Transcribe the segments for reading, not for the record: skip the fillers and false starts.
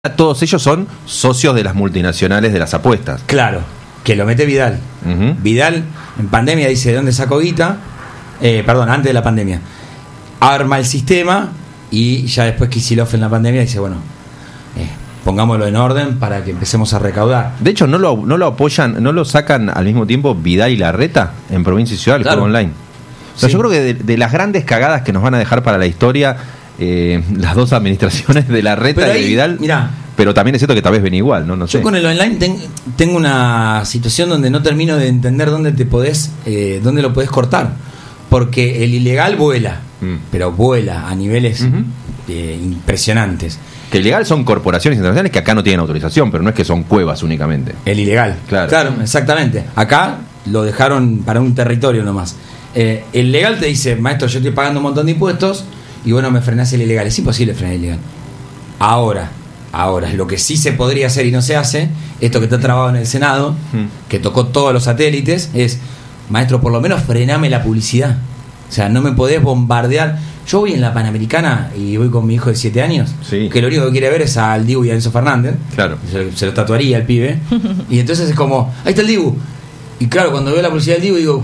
Todos ellos son socios de las multinacionales de las apuestas. Claro, que lo mete Vidal. Uh-huh. Vidal en pandemia dice de dónde sacó guita. Antes de la pandemia. Arma el sistema y ya después Kicillof en la pandemia dice, bueno, pongámoslo en orden para que empecemos a recaudar. De hecho, no lo apoyan, no lo sacan al mismo tiempo Vidal y Larreta en Provincia y Ciudad, el juego online. O sea, sí. Yo creo que de las grandes cagadas que nos van a dejar para la historia, las dos administraciones de Larreta y de Vidal, mirá, pero también es cierto que tal vez ven igual, no sé. Yo con el online tengo una situación donde no termino de entender dónde dónde lo podés cortar, porque el ilegal vuela, pero vuela a niveles impresionantes. Que el ilegal son corporaciones internacionales que acá no tienen autorización, pero no es que son cuevas únicamente. El ilegal, claro, exactamente. Acá lo dejaron para un territorio nomás. El legal te dice, maestro, yo estoy pagando un montón de impuestos y bueno, me frenás el ilegal. Es imposible frenar el ilegal. Ahora, lo que sí se podría hacer y no se hace, esto que está trabado en el Senado, que tocó todos los satélites, es, maestro, por lo menos frename la publicidad. O sea, no me podés bombardear. Yo voy en la Panamericana y voy con mi hijo de 7 años, que lo único que quiere ver es al Dibu y a Enzo Fernández. Claro. Se lo tatuaría el pibe. Y entonces es como, ahí está el Dibu. Y claro, cuando veo la publicidad del Dibu digo,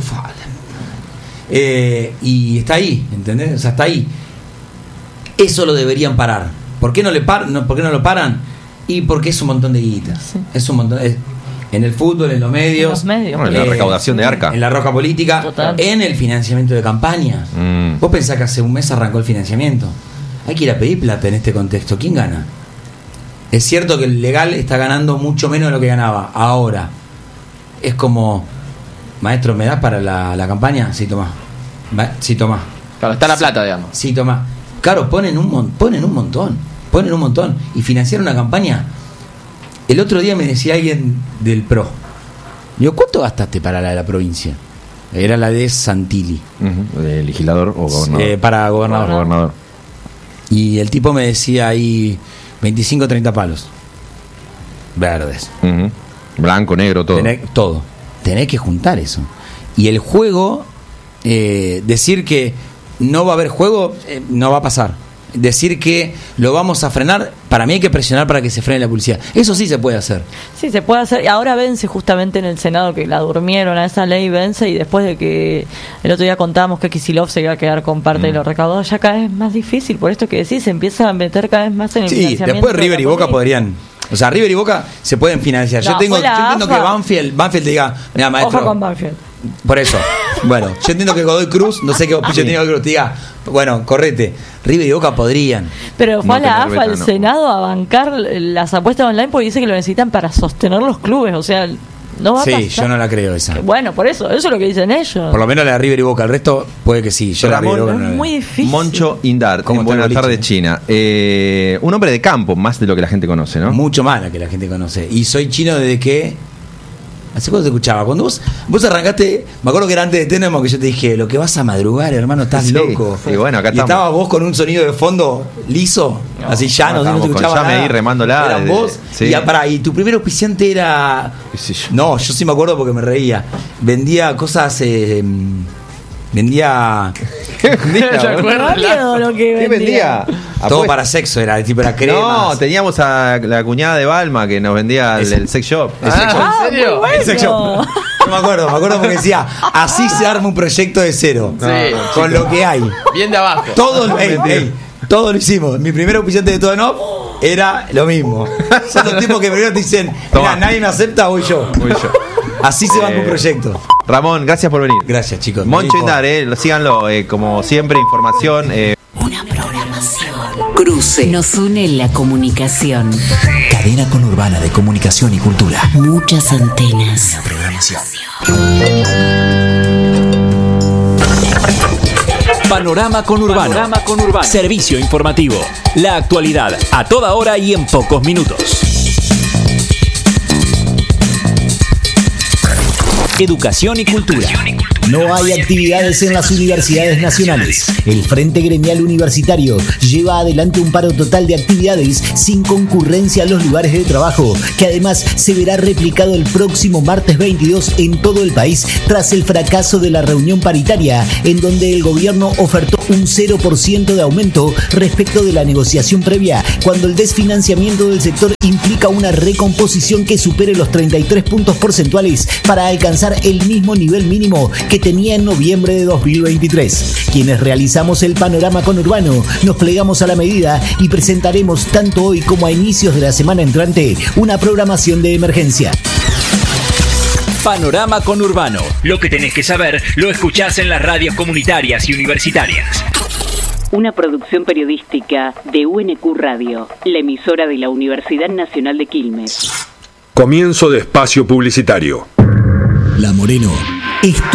y está ahí, ¿entendés? O sea, está ahí. Eso lo deberían parar. ¿Por qué no lo paran? Y porque es un montón de guita. Sí. Es un montón. En el fútbol, en los medios. En la recaudación de arca. En la roca política. Total. En el financiamiento de campañas. Vos pensás que hace un mes arrancó el financiamiento. Hay que ir a pedir plata en este contexto. ¿Quién gana? Es cierto que el legal está ganando mucho menos de lo que ganaba. Ahora, es como, maestro, ¿me das para la campaña? Sí, tomá. Sí, tomá. Claro, está la plata, digamos. Sí, tomá. Claro, ponen un montón. Y financiar una campaña. El otro día me decía alguien del PRO. Digo, ¿cuánto gastaste para la de la provincia? Era la de Santilli. ¿De legislador o gobernador? Para gobernador. Y el tipo me decía ahí 25, 30 palos. Verdes. Blanco, negro, todo. Tenés que juntar eso. Y el juego, decir que no va a haber juego, no va a pasar. Decir que lo vamos a frenar, para mí hay que presionar para que se frene la publicidad. Eso sí se puede hacer. Sí, se puede hacer. Ahora vence justamente en el Senado que la durmieron a esa ley, vence, y después de que el otro día contábamos que Kicillof se iba a quedar con parte de los recaudados, ya cada vez más difícil. Por esto que decís, se empieza a meter cada vez más en el financiamiento. Sí, después River y Boca podrían. O sea, River y Boca se pueden financiar. Yo entiendo que Banfield te diga, mira, maestro. Ojo con Banfield. Por eso. Bueno, yo entiendo que Godoy Cruz, no sé qué opinión tiene Godoy Cruz, te diga, bueno, correte. River y Boca podrían. Pero fue a la AFA, al Senado, a bancar las apuestas online porque dice que lo necesitan para sostener los clubes. O sea, no va a pasar. Sí, yo no la creo esa. Bueno, por eso es lo que dicen ellos. Por lo menos la de River y Boca, el resto puede que sí. Yo Ramón, la River y Boca es muy difícil. Moncho Indart, en Buenas tardes, China. Un hombre de campo, más de lo que la gente conoce, ¿no? Mucho más de lo que la gente conoce. Y soy chino desde que... ¿Hace cuánto te escuchaba? Cuando vos arrancaste, me acuerdo que era antes de Tenemos que yo te dije, lo que vas a madrugar, hermano, estás loco. Sí, bueno, acá y estabas vos con un sonido de fondo liso, así llano, no te escuchaba nada. Ya me di remándola. Eran vos. Sí. Y tu primer auspiciante era... No, yo sí me acuerdo porque me reía. Vendía cosas... Vendía... ¿Te acuerdas lo que vendía? Todo para sexo era, tipo era cremas. No, teníamos a la cuñada de Balma que nos vendía el sex shop. ¿En serio? Bueno. El sex shop. No me acuerdo porque decía, así se arma un proyecto de cero. Con lo que hay. Bien de abajo. Todo lo hicimos. Mi primer auspiciante de Todo No era lo mismo. Son los tipos que primero te dicen, mira, nadie me acepta, voy yo. Así se va un proyecto. Ramón, gracias por venir. Gracias, chicos. Moncho Indar, síganlo, como siempre, información. Una programación. Cruce. Nos une la comunicación. Cadena conurbana de comunicación y cultura. Muchas antenas. Una programación. Panorama conurbano. Servicio informativo. La actualidad a toda hora y en pocos minutos. Educación y cultura. No hay actividades en las universidades nacionales. El Frente Gremial Universitario lleva adelante un paro total de actividades sin concurrencia a los lugares de trabajo, que además se verá replicado el próximo martes 22 en todo el país tras el fracaso de la reunión paritaria, en donde el gobierno ofertó un 0% de aumento respecto de la negociación previa, cuando el desfinanciamiento del sector implica una recomposición que supere los 33 puntos porcentuales para alcanzar el mismo nivel mínimo que tenía en noviembre de 2023. Quienes realizamos el panorama conurbano nos plegamos a la medida y presentaremos tanto hoy como a inicios de la semana entrante una programación de emergencia. Panorama Conurbano. Lo que tenés que saber lo escuchás en las radios comunitarias y universitarias. Una producción periodística de UNQ Radio, la emisora de la Universidad Nacional de Quilmes. Comienzo de espacio publicitario. La Moreno es tu